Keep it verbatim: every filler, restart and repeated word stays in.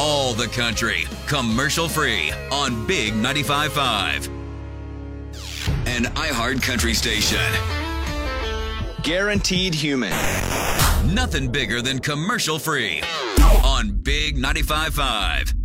All the country, commercial free on Big ninety-five point five. An iHeart Country station. Guaranteed human. Nothing bigger than commercial free on Big ninety-five point five.